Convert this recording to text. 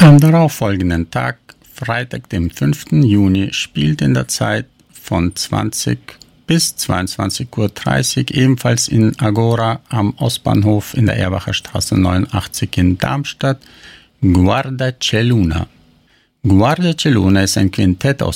Am darauffolgenden Tag, Freitag, dem 5. Juni, spielt in der Zeit von 20 bis 22:30 Uhr ebenfalls in Agora am Ostbahnhof in der Erbacher Straße 89 in Darmstadt Guarda c'è Luna. Guarda c'è Luna ist ein Quintett aus